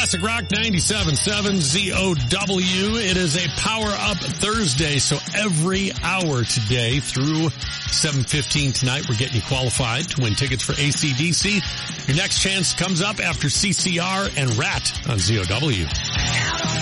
Classic Rock 97.7 ZOW. It is a Power Up Thursday, so every hour today through 7:15 tonight, we're getting you qualified to win tickets for AC/DC. Your next chance comes up after CCR and Rat on ZOW.